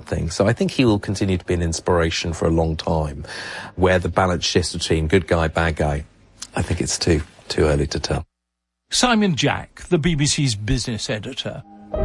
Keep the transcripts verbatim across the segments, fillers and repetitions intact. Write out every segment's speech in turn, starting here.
things. So I think he will continue to be an inspiration for a long time. Where the balance shifts between good guy, bad guy, I think it's too, too early to tell. Simon Jack, the B B C's business editor.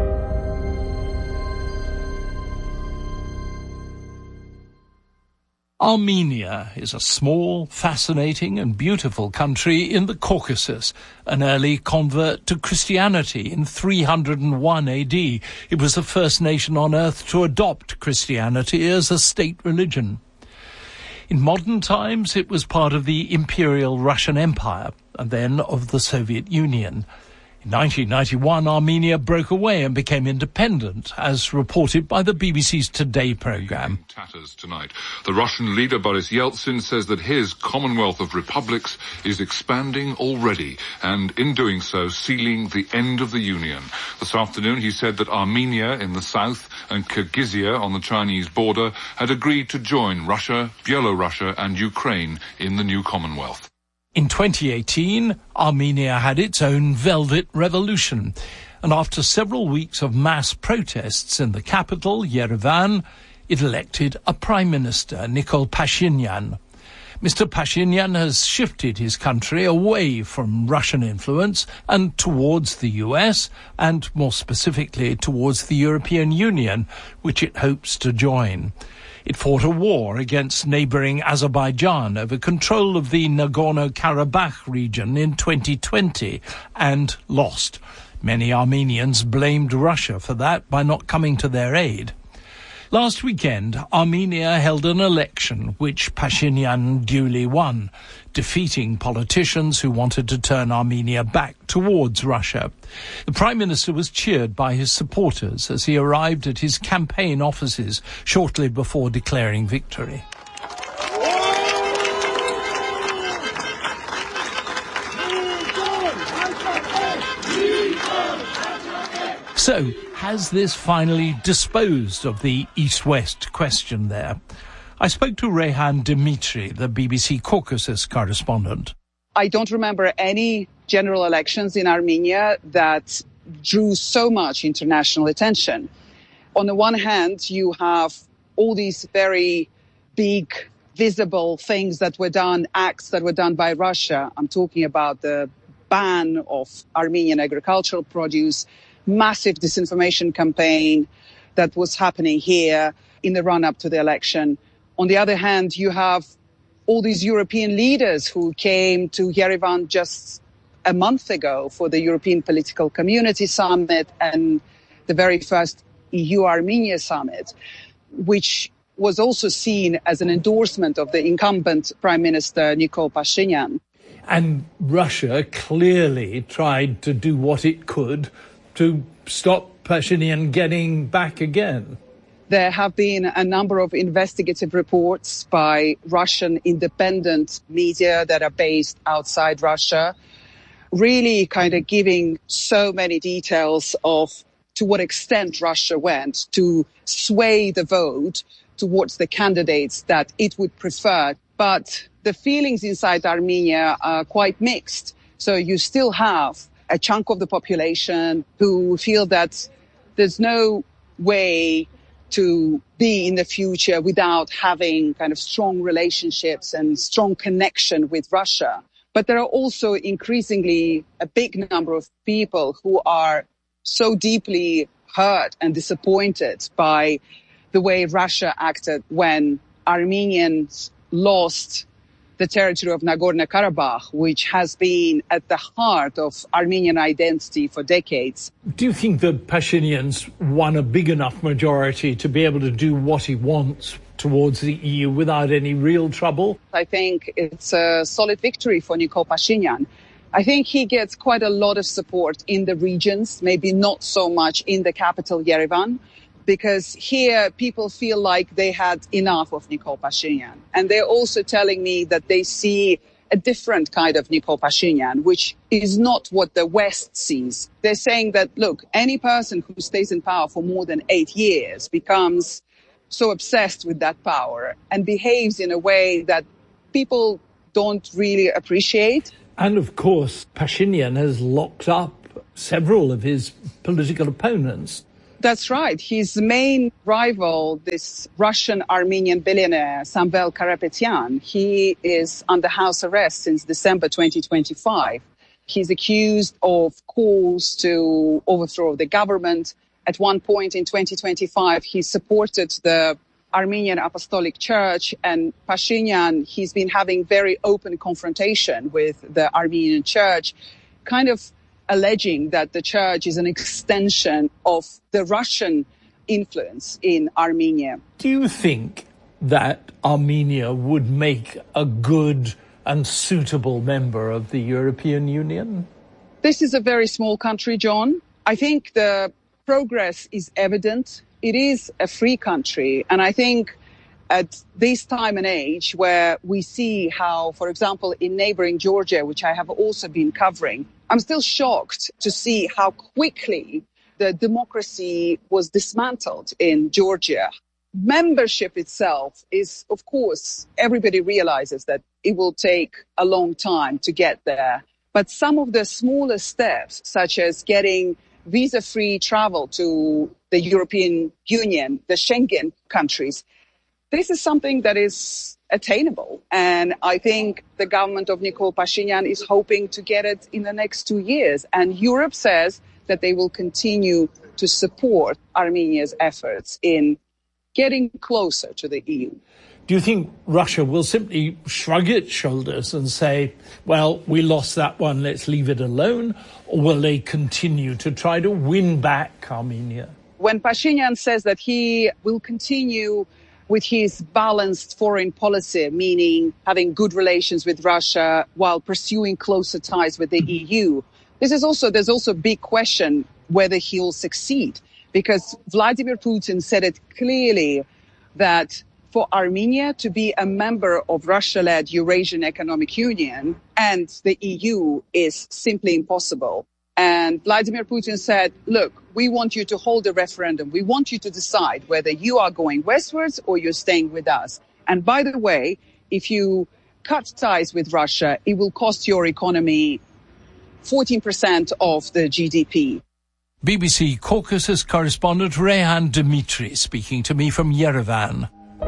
Armenia is a small, fascinating and beautiful country in the Caucasus, an early convert to Christianity in three hundred one A D. It was the first nation on earth to adopt Christianity as a state religion. In modern times, it was part of the Imperial Russian Empire and then of the Soviet Union. In nineteen ninety-one, Armenia broke away and became independent, as reported by the B B C's Today programme. Tatters tonight. The Russian leader Boris Yeltsin says that his Commonwealth of Republics is expanding already, and in doing so, sealing the end of the Union. This afternoon, he said that Armenia in the south and Kyrgyzia on the Chinese border had agreed to join Russia, Byelorussia and Ukraine in the new Commonwealth. In twenty eighteen, Armenia had its own Velvet Revolution, and after several weeks of mass protests in the capital, Yerevan, it elected a Prime Minister, Nikol Pashinyan. Mister Pashinyan has shifted his country away from Russian influence and towards the U S, and more specifically towards the European Union, which it hopes to join. It fought a war against neighbouring Azerbaijan over control of the Nagorno-Karabakh region in twenty twenty and lost. Many Armenians blamed Russia for that by not coming to their aid. Last weekend, Armenia held an election which Pashinyan duly won, defeating politicians who wanted to turn Armenia back towards Russia. The Prime Minister was cheered by his supporters as he arrived at his campaign offices shortly before declaring victory. So, has this finally disposed of the East-West question there? I spoke to Reyhan Dimitri, the B B C Caucasus correspondent. I don't remember any general elections in Armenia that drew so much international attention. On the one hand, you have all these very big, visible things that were done, acts that were done by Russia. I'm talking about the ban of Armenian agricultural produce, massive disinformation campaign that was happening here in the run-up to the election. On the other hand, you have all these European leaders who came to Yerevan just a month ago for the European Political Community Summit and the very first E U-Armenia Summit, which was also seen as an endorsement of the incumbent Prime Minister Nikol Pashinyan. And Russia clearly tried to do what it could to stop Pashinyan getting back again. There have been a number of investigative reports by Russian independent media that are based outside Russia, really kind of giving so many details of to what extent Russia went to sway the vote towards the candidates that it would prefer. But the feelings inside Armenia are quite mixed. So you still have a chunk of the population who feel that there's no way to be in the future without having kind of strong relationships and strong connection with Russia. But there are also increasingly a big number of people who are so deeply hurt and disappointed by the way Russia acted when Armenians lost the territory of Nagorno-Karabakh, which has been at the heart of Armenian identity for decades. Do you think that Pashinyan's won a big enough majority to be able to do what he wants towards the E U without any real trouble? I think it's a solid victory for Nikol Pashinyan. I think he gets quite a lot of support in the regions, maybe not so much in the capital, Yerevan, because here people feel like they had enough of Nikol Pashinyan. And they're also telling me that they see a different kind of Nikol Pashinyan, which is not what the West sees. They're saying that, look, any person who stays in power for more than eight years becomes so obsessed with that power and behaves in a way that people don't really appreciate. And of course, Pashinyan has locked up several of his political opponents. That's right. His main rival, this Russian-Armenian billionaire, Samvel Karapetyan, he is under house arrest since December twenty twenty-five. He's accused of calls to overthrow the government. At one point in twenty twenty-five, he supported the Armenian Apostolic Church, and Pashinyan, he's been having very open confrontation with the Armenian Church, kind of alleging that the church is an extension of the Russian influence in Armenia. Do you think that Armenia would make a good and suitable member of the European Union? This is a very small country, John. I think the progress is evident. It is a free country. And I think at this time and age where we see how, for example, in neighboring Georgia, which I have also been covering, I'm still shocked to see how quickly the democracy was dismantled in Georgia. Membership itself is, of course, everybody realizes that it will take a long time to get there. But some of the smaller steps, such as getting visa-free travel to the European Union, the Schengen countries, this is something that is attainable. And I think the government of Nikol Pashinyan is hoping to get it in the next two years. And Europe says that they will continue to support Armenia's efforts in getting closer to the E U. Do you think Russia will simply shrug its shoulders and say, well, we lost that one, let's leave it alone? Or will they continue to try to win back Armenia? When Pashinyan says that he will continue with his balanced foreign policy, meaning having good relations with Russia while pursuing closer ties with the E U, this is also, there's also a big question whether he'll succeed, because Vladimir Putin said it clearly that for Armenia to be a member of Russia-led Eurasian Economic Union and the E U is simply impossible. And Vladimir Putin said, look, we want you to hold a referendum. We want you to decide whether you are going westwards or you're staying with us. And by the way, if you cut ties with Russia, it will cost your economy fourteen percent of the G D P. B B C Caucasus correspondent Rehan Dimitri speaking to me from Yerevan.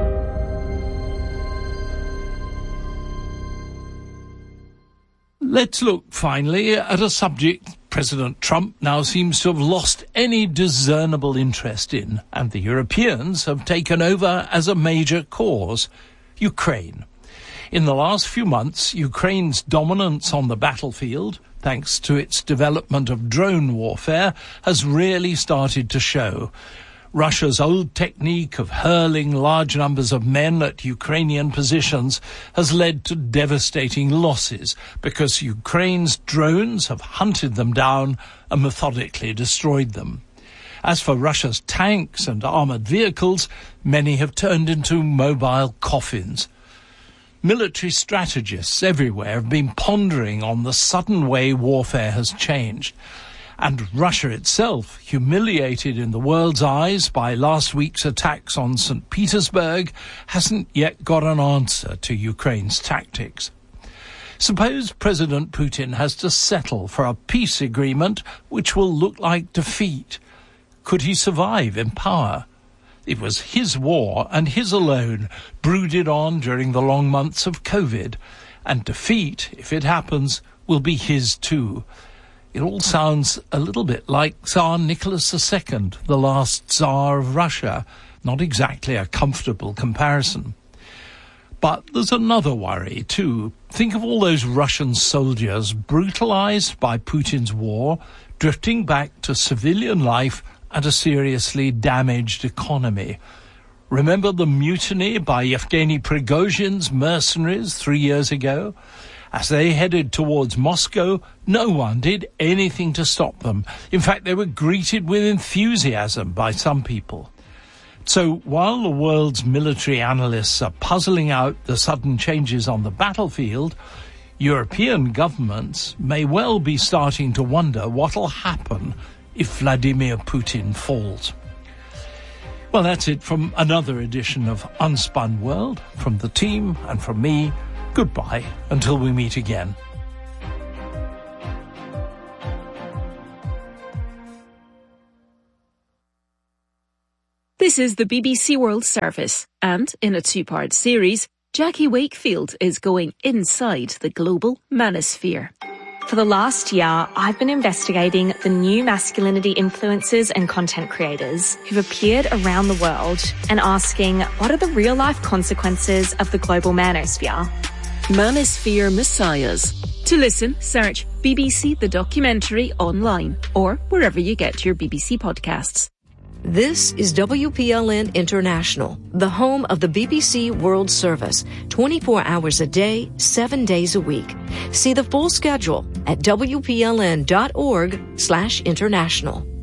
Let's look finally at a subject President Trump now seems to have lost any discernible interest in, and the Europeans have taken over as a major cause: Ukraine. In the last few months, Ukraine's dominance on the battlefield, thanks to its development of drone warfare, has really started to show. Russia's old technique of hurling large numbers of men at Ukrainian positions has led to devastating losses because Ukraine's drones have hunted them down and methodically destroyed them. As for Russia's tanks and armoured vehicles, many have turned into mobile coffins. Military strategists everywhere have been pondering on the sudden way warfare has changed. And Russia itself, humiliated in the world's eyes by last week's attacks on Saint Petersburg, hasn't yet got an answer to Ukraine's tactics. Suppose President Putin has to settle for a peace agreement which will look like defeat. Could he survive in power? It was his war and his alone, brooded on during the long months of COVID. And defeat, if it happens, will be his too. It all sounds a little bit like Tsar Nicholas the Second, the last Tsar of Russia. Not exactly a comfortable comparison. But there's another worry, too. Think of all those Russian soldiers brutalized by Putin's war, drifting back to civilian life and a seriously damaged economy. Remember the mutiny by Yevgeny Prigozhin's mercenaries three years ago? As they headed towards Moscow, no one did anything to stop them. In fact, they were greeted with enthusiasm by some people. So while the world's military analysts are puzzling out the sudden changes on the battlefield, European governments may well be starting to wonder what'll happen if Vladimir Putin falls. Well, that's it from another edition of Unspun World. From the team and from me, goodbye until we meet again. This is the B B C World Service, and in a two-part series, Jackie Wakefield is going inside the global manosphere. For the last year, I've been investigating the new masculinity influencers and content creators who've appeared around the world and asking, what are the real-life consequences of the global manosphere? Manosphere Messiahs. To listen, search B B C The Documentary online or wherever you get your B B C podcasts. This is W P L N International, the home of the B B C World Service, twenty-four hours a day, seven days a week. See the full schedule at W P L N dot org slash international.